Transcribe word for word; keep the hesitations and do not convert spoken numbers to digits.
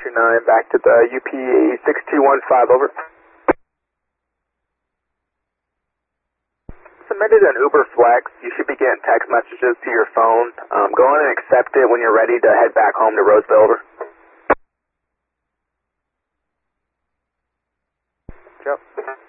two nine, back to the U P six two one five, over. Submitted an Uber Flex. You should be getting text messages to your phone. Um, go on and accept it when you're ready to head back home to Roseville, over. Yep.